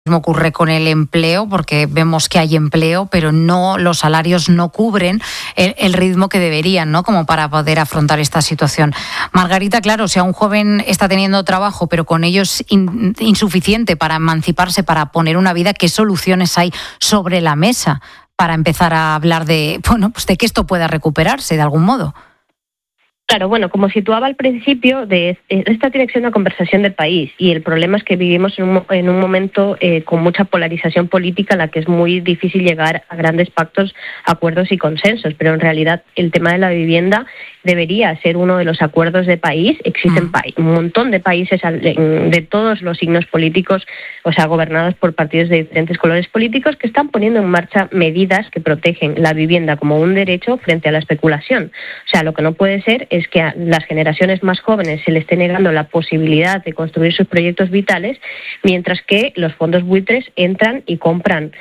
mismo ocurre con el empleo, porque vemos que hay empleo, pero no, los salarios no cubren el ritmo que deberían, ¿no? Como para poder afrontar esta situación. Margarita, claro, si a un joven está teniendo trabajo, pero con ello es insuficiente para emanciparse, para poner una vida, ¿qué soluciones hay sobre la mesa para empezar a hablar de, pues de que esto pueda recuperarse de algún modo? Claro, bueno, como situaba al principio, esta tiene que ser una conversación de país, y el problema es que vivimos en un momento con mucha polarización política en la que es muy difícil llegar a grandes pactos, acuerdos y consensos, pero en realidad el tema de la vivienda debería ser uno de los acuerdos de país. Existen un montón de países de todos los signos políticos, o sea, gobernados por partidos de diferentes colores políticos, que están poniendo en marcha medidas que protegen la vivienda como un derecho frente a la especulación. O sea, lo que no puede ser es que a las generaciones más jóvenes se les esté negando la posibilidad de construir sus proyectos vitales, mientras que los fondos buitres entran y compran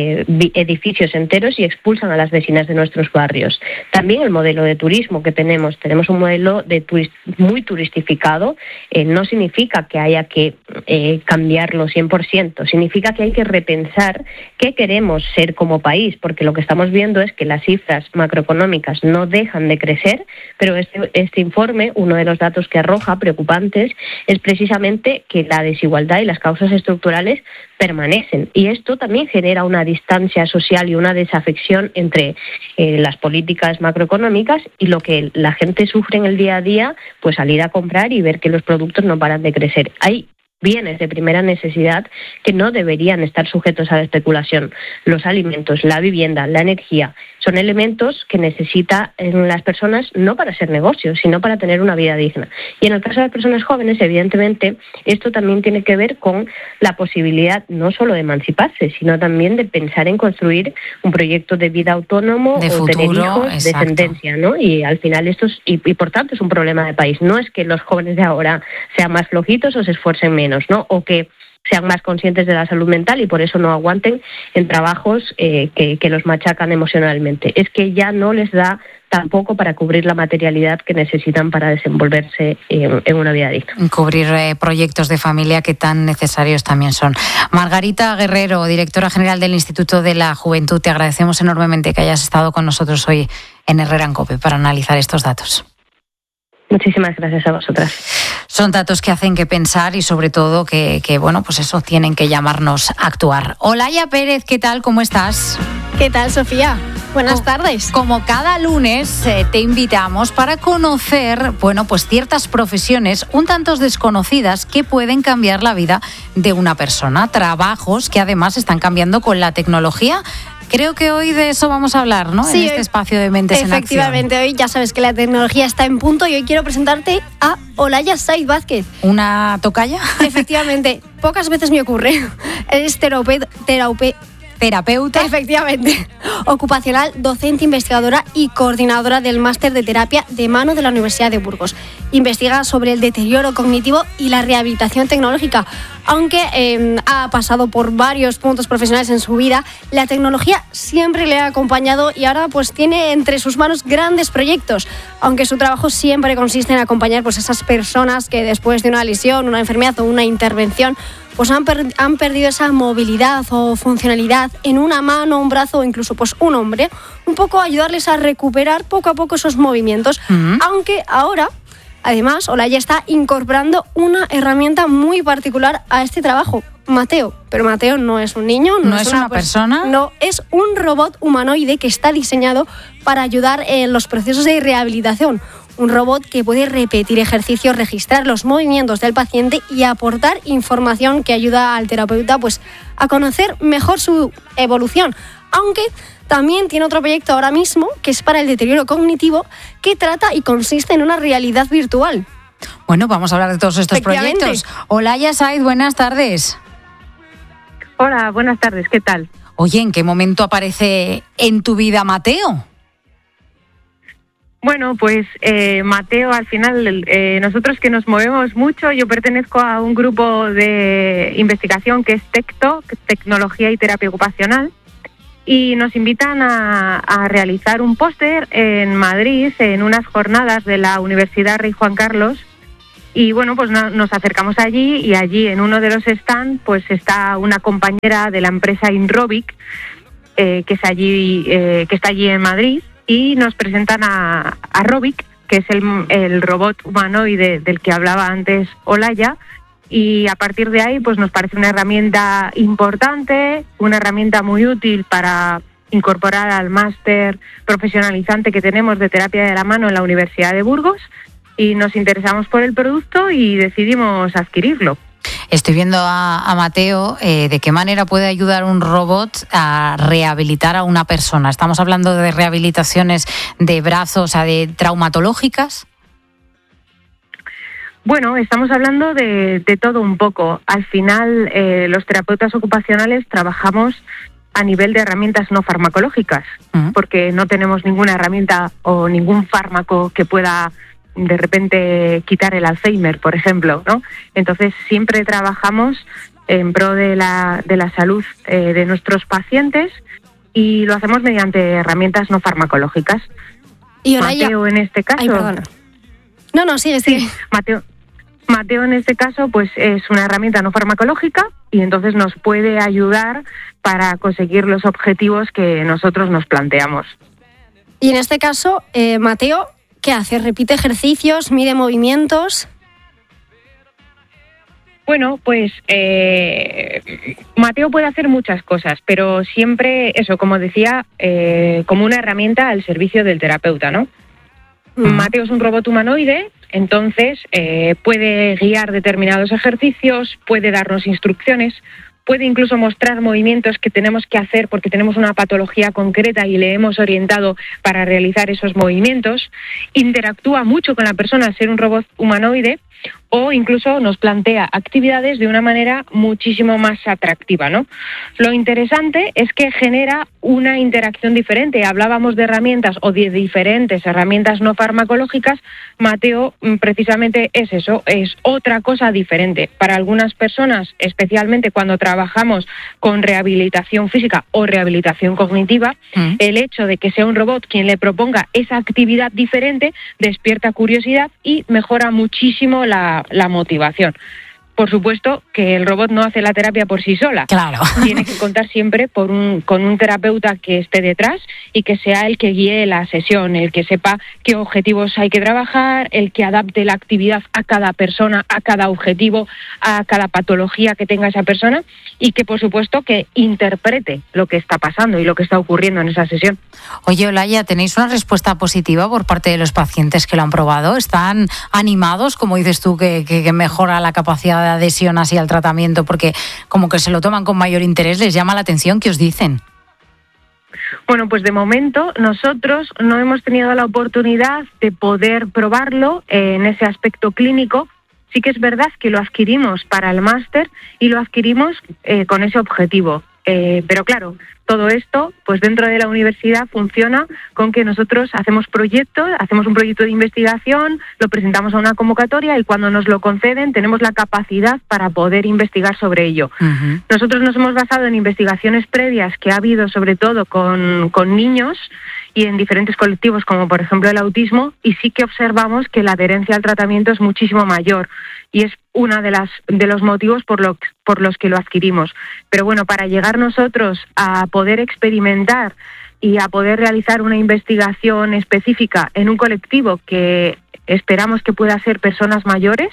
edificios enteros y expulsan a las vecinas de nuestros barrios. También el modelo de turismo que tenemos un modelo muy turistificado. No significa que haya que cambiarlo 100%, significa que hay que repensar qué queremos ser como país, porque lo que estamos viendo es que las cifras macroeconómicas no dejan de crecer, pero este informe, uno de los datos que arroja preocupantes, es precisamente que la desigualdad y las causas estructurales permanecen, y esto también genera una distancia social y una desafección entre las políticas macroeconómicas y lo que la gente sufre en el día a día, pues salir a comprar y ver que los productos no paran de crecer. Hay bienes de primera necesidad que no deberían estar sujetos a la especulación. Los alimentos, la vivienda, la energía, son elementos que necesitan las personas no para hacer negocios, sino para tener una vida digna. Y en el caso de las personas jóvenes, evidentemente, esto también tiene que ver con la posibilidad no solo de emanciparse, sino también de pensar en construir un proyecto de vida autónomo de o futuro, tener hijos, exacto. descendencia, ¿no? Y al final y por tanto es un problema de país. No es que los jóvenes de ahora sean más flojitos o se esfuercen menos, ¿no? O que sean más conscientes de la salud mental y por eso no aguanten en trabajos que los machacan emocionalmente. Es que ya no les da tampoco para cubrir la materialidad que necesitan para desenvolverse en una vida digna. Cubrir proyectos de familia que tan necesarios también son. Margarita Guerrero, directora general del Instituto de la Juventud, te agradecemos enormemente que hayas estado con nosotros hoy en Herrera en COPE para analizar estos datos. Muchísimas gracias a vosotras. Son datos que hacen que pensar y sobre todo que pues eso, tienen que llamarnos a actuar. Olaya Pérez, ¿qué tal? ¿Cómo estás? ¿Qué tal, Sofía? Buenas tardes. Como cada lunes te invitamos para conocer, pues ciertas profesiones un tanto desconocidas que pueden cambiar la vida de una persona. Trabajos que además están cambiando con la tecnología. Creo que hoy de eso vamos a hablar, ¿no? Sí, en este espacio de Mentes en Acción. Efectivamente, hoy ya sabes que la tecnología está en punto y hoy quiero presentarte a Olaya Saiz Vázquez. ¿Una tocaya? Efectivamente, pocas veces me ocurre. Es terapeuta. Efectivamente. Ocupacional, docente, investigadora y coordinadora del máster de terapia de mano de la Universidad de Burgos. Investiga sobre el deterioro cognitivo y la rehabilitación tecnológica. Aunque ha pasado por varios puntos profesionales en su vida, la tecnología siempre le ha acompañado y ahora pues tiene entre sus manos grandes proyectos. Aunque su trabajo siempre consiste en acompañar pues esas personas que después de una lesión, una enfermedad o una intervención pues han perdido esa movilidad o funcionalidad en una mano, un brazo o incluso pues un hombro, un poco ayudarles a recuperar poco a poco esos movimientos. Aunque ahora, además, Olaya está incorporando una herramienta muy particular a este trabajo, Mateo. Pero Mateo no es un niño, no es una persona. No, es un robot humanoide que está diseñado para ayudar en los procesos de rehabilitación. Un robot que puede repetir ejercicios, registrar los movimientos del paciente y aportar información que ayuda al terapeuta pues, a conocer mejor su evolución. Aunque también tiene otro proyecto ahora mismo que es para el deterioro cognitivo que trata y consiste en una realidad virtual. Bueno, vamos a hablar de todos estos proyectos. Olaya Saiz, buenas tardes. Hola, buenas tardes, ¿qué tal? Oye, ¿en qué momento aparece en tu vida Mateo? Bueno, pues Mateo, al final, nosotros que nos movemos mucho, yo pertenezco a un grupo de investigación que es TECTO, Tecnología y Terapia Ocupacional, y nos invitan a realizar un póster en Madrid, en unas jornadas de la Universidad Rey Juan Carlos, Y bueno, pues nos acercamos allí, y allí en uno de los stands pues está una compañera de la empresa Inrobic, que está allí en Madrid, y nos presentan a Robic, que es el robot humanoide del que hablaba antes Olaya, y a partir de ahí pues nos parece una herramienta importante, una herramienta muy útil para incorporar al máster profesionalizante que tenemos de terapia de la mano en la Universidad de Burgos, y nos interesamos por el producto y decidimos adquirirlo. Estoy viendo a Mateo de qué manera puede ayudar un robot a rehabilitar a una persona. ¿Estamos hablando de rehabilitaciones de brazos, de traumatológicas? Bueno, estamos hablando de todo un poco. Al final, los terapeutas ocupacionales trabajamos a nivel de herramientas no farmacológicas, porque no tenemos ninguna herramienta o ningún fármaco que pueda de repente quitar el Alzheimer, por ejemplo, ¿no? Entonces siempre trabajamos en pro de la salud de nuestros pacientes, y lo hacemos mediante herramientas no farmacológicas. Y Olaya, Mateo, en este caso... Ay, perdona. No, sigue. Sí, Mateo en este caso pues es una herramienta no farmacológica, y entonces nos puede ayudar para conseguir los objetivos que nosotros nos planteamos. Y en este caso, Mateo, ¿qué hace? ¿Repite ejercicios? ¿Mide movimientos? Bueno, pues Mateo puede hacer muchas cosas, pero siempre eso, como decía, como una herramienta al servicio del terapeuta, ¿no? Mateo es un robot humanoide, entonces puede guiar determinados ejercicios, puede darnos instrucciones, puede incluso mostrar movimientos que tenemos que hacer porque tenemos una patología concreta y le hemos orientado para realizar esos movimientos. Interactúa mucho con la persona al ser un robot humanoide, o incluso nos plantea actividades de una manera muchísimo más atractiva, ¿no? Lo interesante es que genera una interacción diferente. Hablábamos de herramientas o de diferentes herramientas no farmacológicas. Mateo precisamente es eso, es otra cosa diferente. Para algunas personas, especialmente cuando trabajamos con rehabilitación física o rehabilitación cognitiva, el hecho de que sea un robot quien le proponga esa actividad diferente despierta curiosidad y mejora muchísimo la motivación. Por supuesto que el robot no hace la terapia por sí sola. Claro. Tiene que contar siempre con un terapeuta que esté detrás y que sea el que guíe la sesión, el que sepa qué objetivos hay que trabajar, el que adapte la actividad a cada persona, a cada objetivo, a cada patología que tenga esa persona, y que por supuesto que interprete lo que está pasando y lo que está ocurriendo en esa sesión. Oye, Olaya, ¿tenéis una respuesta positiva por parte de los pacientes que lo han probado? ¿Están animados, como dices tú, que mejora la capacidad de adhesión así al tratamiento, porque como que se lo toman con mayor interés? ¿Les llama la atención? ¿Qué os dicen? Bueno, pues de momento nosotros no hemos tenido la oportunidad de poder probarlo en ese aspecto clínico. Sí que es verdad que lo adquirimos para el máster y lo adquirimos con ese objetivo. Pero claro, todo esto, pues dentro de la universidad funciona con que nosotros hacemos un proyecto de investigación, lo presentamos a una convocatoria, y cuando nos lo conceden tenemos la capacidad para poder investigar sobre ello. Nosotros nos hemos basado en investigaciones previas que ha habido sobre todo con niños y en diferentes colectivos, como por ejemplo el autismo, y sí que observamos que la adherencia al tratamiento es muchísimo mayor, y es una de los motivos por los que lo adquirimos. Pero bueno, para llegar nosotros a poder experimentar y a poder realizar una investigación específica en un colectivo que esperamos que pueda ser personas mayores,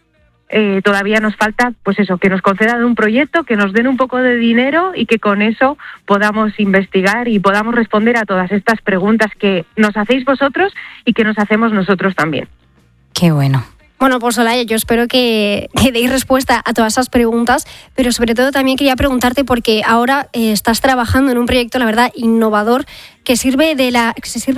todavía nos falta, pues eso, que nos concedan un proyecto, que nos den un poco de dinero y que con eso podamos investigar y podamos responder a todas estas preguntas que nos hacéis vosotros y que nos hacemos nosotros también. Qué bueno. Bueno, pues Olaya, yo espero que deis respuesta a todas esas preguntas, pero sobre todo también quería preguntarte, porque ahora estás trabajando en un proyecto, la verdad, innovador, que se sirve de la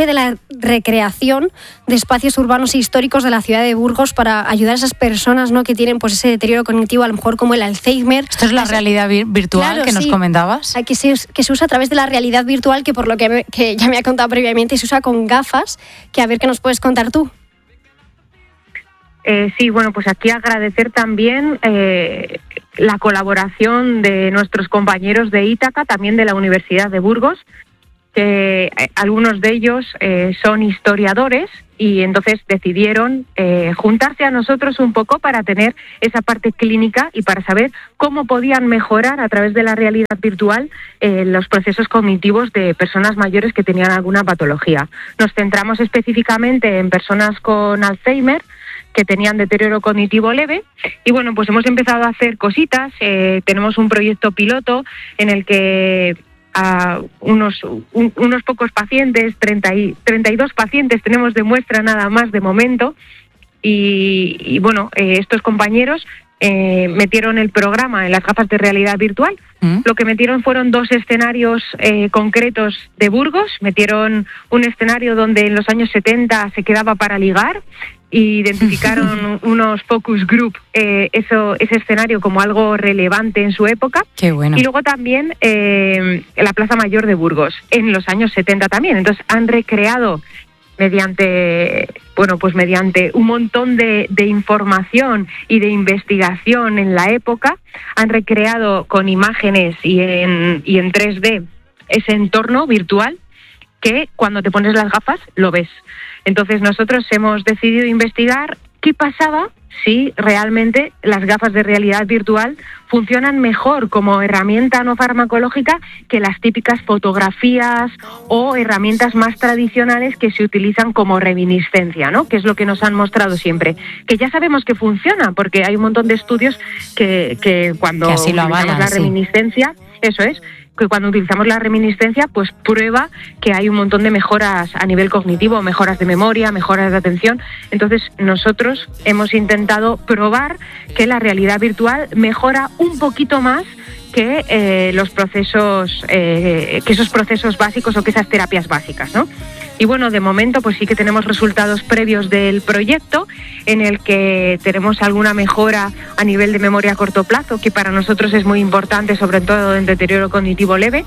recreación de espacios urbanos e históricos de la ciudad de Burgos para ayudar a esas personas, ¿no?, que tienen pues ese deterioro cognitivo, a lo mejor como el Alzheimer. Esto es la realidad virtual, claro, que nos comentabas. Que se usa a través de la realidad virtual, que por lo que ya me ha contado previamente, se usa con gafas, que a ver qué nos puedes contar tú. Sí, bueno, pues aquí agradecer también la colaboración de nuestros compañeros de Ítaca, también de la Universidad de Burgos, que algunos de ellos son historiadores y entonces decidieron juntarse a nosotros un poco para tener esa parte clínica y para saber cómo podían mejorar a través de la realidad virtual los procesos cognitivos de personas mayores que tenían alguna patología. Nos centramos específicamente en personas con Alzheimer que tenían deterioro cognitivo leve y bueno, pues hemos empezado a hacer cositas. Tenemos un proyecto piloto en el que a unos pocos pacientes, 32 pacientes tenemos de muestra nada más de momento y bueno, estos compañeros metieron el programa en las gafas de realidad virtual. Lo que metieron fueron 2 escenarios concretos de Burgos. Metieron un escenario donde en los años 70 se quedaba para ligar y identificaron unos focus group ese escenario como algo relevante en su época. Qué bueno. Y luego también la Plaza Mayor de Burgos en los años 70 también. Entonces han recreado mediante un montón de información y de investigación en la época, han recreado con imágenes y en 3D ese entorno virtual que cuando te pones las gafas lo ves. Entonces nosotros hemos decidido investigar qué pasaba si realmente las gafas de realidad virtual funcionan mejor como herramienta no farmacológica que las típicas fotografías o herramientas más tradicionales que se utilizan como reminiscencia, ¿no? Que es lo que nos han mostrado siempre. Que ya sabemos que funciona, porque hay un montón de estudios que cuando utilizamos la reminiscencia, eso es, que cuando utilizamos la reminiscencia, pues prueba que hay un montón de mejoras a nivel cognitivo, mejoras de memoria, mejoras de atención. Entonces, nosotros hemos intentado probar que la realidad virtual mejora un poquito más que los procesos, que esos procesos básicos o que esas terapias básicas, ¿no? Y bueno, de momento pues sí que tenemos resultados previos del proyecto en el que tenemos alguna mejora a nivel de memoria a corto plazo, que para nosotros es muy importante, sobre todo en deterioro cognitivo leve.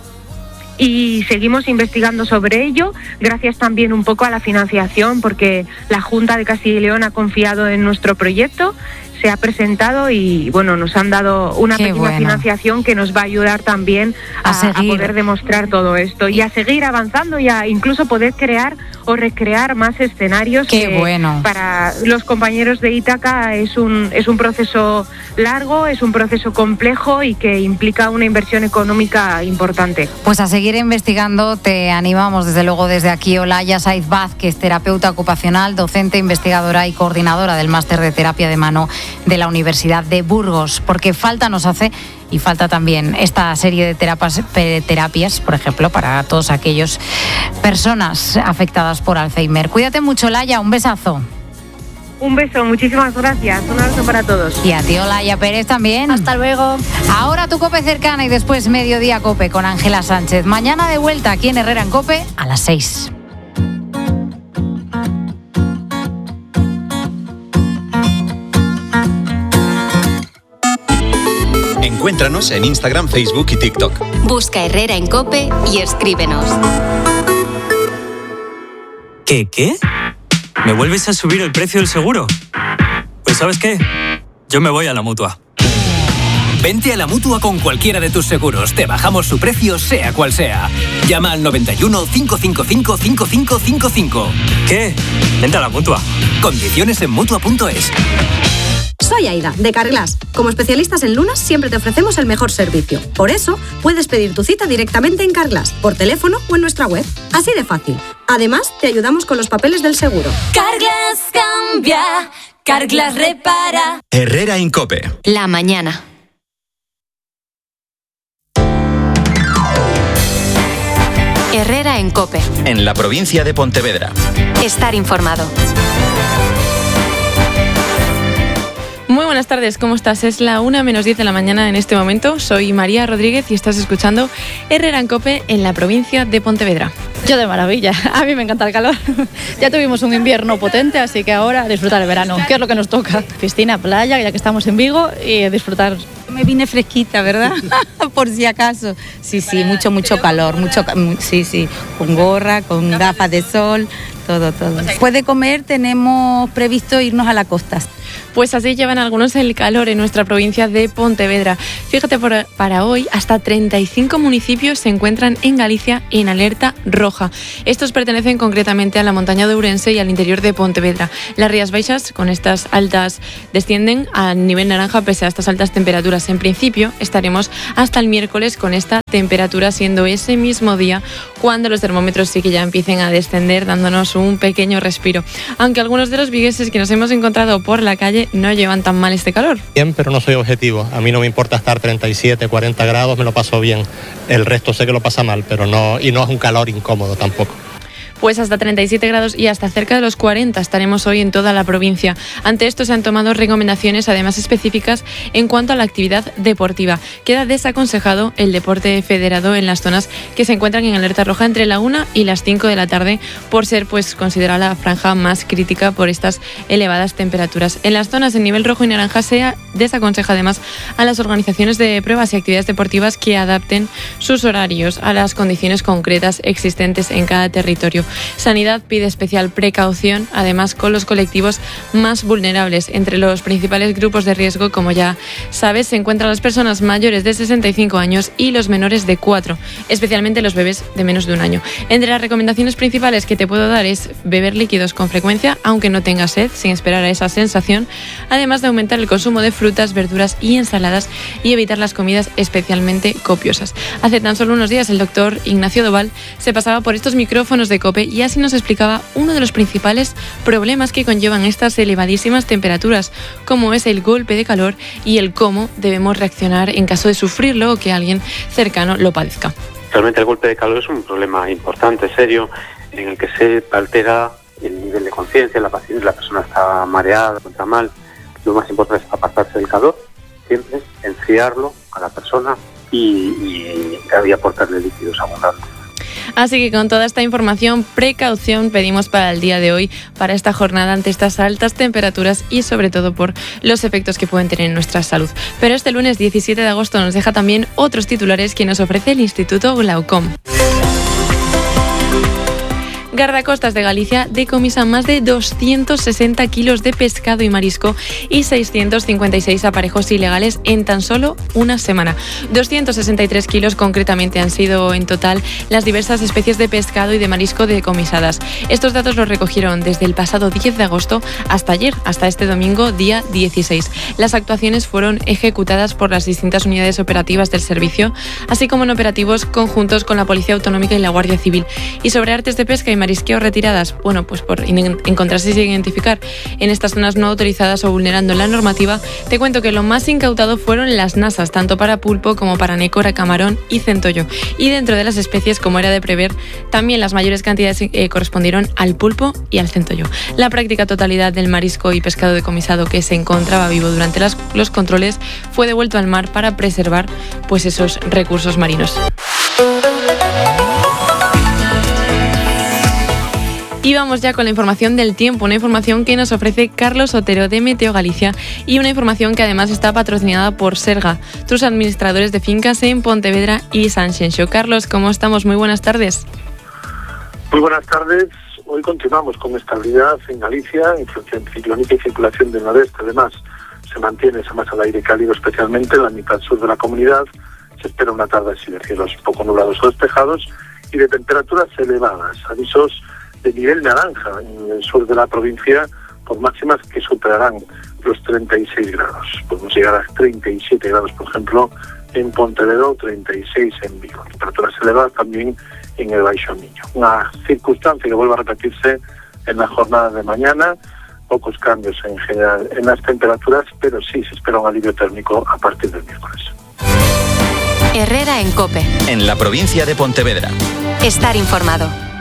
Y seguimos investigando sobre ello, gracias también un poco a la financiación, porque la Junta de Castilla y León ha confiado en nuestro proyecto, se ha presentado y bueno, nos han dado una pequeña financiación que nos va a ayudar también a poder demostrar todo esto y a seguir avanzando y a incluso poder crear o recrear más escenarios. Para los compañeros de Ítaca es un proceso largo, es un proceso complejo y que implica una inversión económica importante. Pues a seguir investigando, te animamos desde luego desde aquí. Olaya Saiz Vázquez, terapeuta ocupacional, docente, investigadora y coordinadora del máster de terapia de mano de la Universidad de Burgos, porque falta nos hace y falta también esta serie de terapias, por ejemplo, para todas aquellas personas afectadas por Alzheimer. Cuídate mucho, Olaya, un besazo. Un beso, muchísimas gracias, un abrazo para todos. Y a ti, Olaya Pérez, también. Hasta luego. Ahora tu COPE cercana y después Mediodía COPE con Ángela Sánchez. Mañana de vuelta aquí en Herrera en COPE a las 6. Encuéntranos en Instagram, Facebook y TikTok. Busca Herrera en COPE y escríbenos. ¿Qué? ¿Me vuelves a subir el precio del seguro? Pues ¿sabes qué? Yo me voy a la Mutua. Vente a la Mutua con cualquiera de tus seguros. Te bajamos su precio, sea cual sea. Llama al 91 555 5555. ¿Qué? Vente a la Mutua. Condiciones en Mutua.es. Soy Aida, de Carglass. Como especialistas en lunas, siempre te ofrecemos el mejor servicio. Por eso, puedes pedir tu cita directamente en Carglass, por teléfono o en nuestra web. Así de fácil. Además, te ayudamos con los papeles del seguro. Carglass cambia, Carglass repara. Herrera en COPE. La mañana. Herrera en COPE. En la provincia de Pontevedra. Estar informado. Muy buenas tardes, ¿cómo estás? Es la 1:10 de la mañana en este momento. Soy María Rodríguez y estás escuchando Herrera en COPE en la provincia de Pontevedra. Yo de maravilla, a mí me encanta el calor. Ya tuvimos un invierno potente, así que ahora disfrutar el verano, que es lo que nos toca. Piscina, playa, ya que estamos en Vigo, y disfrutar. Me vine fresquita, ¿verdad? Por si acaso. Sí, mucho calor, sí, con gorra, con gafas de sol, todo. Después de comer tenemos previsto irnos a la costa. Pues así llevan algunos el calor en nuestra provincia de Pontevedra. Fíjate, para hoy hasta 35 municipios se encuentran en Galicia en alerta roja. Estos pertenecen concretamente a la montaña de Ourense y al interior de Pontevedra. Las Rías Baixas, con estas altas, descienden a nivel naranja pese a estas altas temperaturas. En principio estaremos hasta el miércoles con esta temperatura, siendo ese mismo día cuando los termómetros sí que ya empiecen a descender, dándonos un pequeño respiro. Aunque algunos de los vigueses que nos hemos encontrado por la calle no llevan tan mal este calor. Bien, pero no soy objetivo. A mí no me importa estar 37, 40 grados, me lo paso bien. El resto sé que lo pasa mal, pero no, y no es un calor incómodo tampoco. Pues hasta 37 grados y hasta cerca de los 40 estaremos hoy en toda la provincia. Ante esto se han tomado recomendaciones además específicas en cuanto a la actividad deportiva. Queda desaconsejado el deporte federado en las zonas que se encuentran en alerta roja entre la 1 y las 5 de la tarde por ser considerada la franja más crítica por estas elevadas temperaturas. En las zonas en nivel rojo y naranja se desaconseja además a las organizaciones de pruebas y actividades deportivas que adapten sus horarios a las condiciones concretas existentes en cada territorio. Sanidad pide especial precaución, además, con los colectivos más vulnerables. Entre los principales grupos de riesgo, como ya sabes, se encuentran las personas mayores de 65 años y los menores de 4, especialmente los bebés de menos de 1 año. Entre las recomendaciones principales que te puedo dar es beber líquidos con frecuencia, aunque no tengas sed, sin esperar a esa sensación, además de aumentar el consumo de frutas, verduras y ensaladas y evitar las comidas especialmente copiosas. Hace tan solo unos días el doctor Ignacio Doval se pasaba por estos micrófonos de COPE y así nos explicaba uno de los principales problemas que conllevan estas elevadísimas temperaturas, como es el golpe de calor y el cómo debemos reaccionar en caso de sufrirlo o que alguien cercano lo padezca. Realmente el golpe de calor es un problema importante, serio, en el que se altera el nivel de conciencia, la persona está mareada, está mal. Lo más importante es apartarse del calor, siempre enfriarlo a la persona y aportarle líquidos abundantes. Así que con toda esta información, precaución pedimos para el día de hoy, para esta jornada ante estas altas temperaturas y sobre todo por los efectos que pueden tener en nuestra salud. Pero este lunes 17 de agosto nos deja también otros titulares que nos ofrece el Instituto Glaucom. Guardacostas de Galicia decomisan más de 260 kilos de pescado y marisco y 656 aparejos ilegales en tan solo una semana. 263 kilos concretamente han sido en total las diversas especies de pescado y de marisco decomisadas. Estos datos los recogieron desde el pasado 10 de agosto hasta ayer, hasta este domingo, día 16. Las actuaciones fueron ejecutadas por las distintas unidades operativas del servicio, así como en operativos conjuntos con la Policía Autonómica y la Guardia Civil. Y sobre artes de pesca y marisqueo retiradas, pues por encontrarse y identificar en estas zonas no autorizadas o vulnerando la normativa, te cuento que lo más incautado fueron las nasas, tanto para pulpo como para nécora, camarón y centollo. Y dentro de las especies, como era de prever, también las mayores cantidades correspondieron al pulpo y al centollo. La práctica totalidad del marisco y pescado decomisado que se encontraba vivo durante los controles fue devuelto al mar para preservar pues esos recursos marinos. Y vamos ya con la información del tiempo, una información que nos ofrece Carlos Otero de Meteo Galicia y una información que además está patrocinada por Serga, tus administradores de fincas en Pontevedra y Sanxenxo. Carlos, ¿cómo estamos? Muy buenas tardes. Muy buenas tardes. Hoy continuamos con estabilidad en Galicia, influencia ciclónica y circulación del nordeste. Además, se mantiene esa masa de aire cálido, especialmente en la mitad sur de la comunidad. Se espera una tarde así de cielos poco nublados o despejados y de temperaturas elevadas. Avisos de nivel naranja en el sur de la provincia, por máximas que superarán los 36 grados. Podemos llegar a 37 grados, por ejemplo, en Pontevedra, 36 en Vigo. Temperaturas elevadas también en el Baixo Miño. Una circunstancia que vuelve a repetirse en la jornada de mañana. Pocos cambios en general en las temperaturas, pero sí se espera un alivio térmico a partir del miércoles. Herrera en COPE. En la provincia de Pontevedra. Estar informado.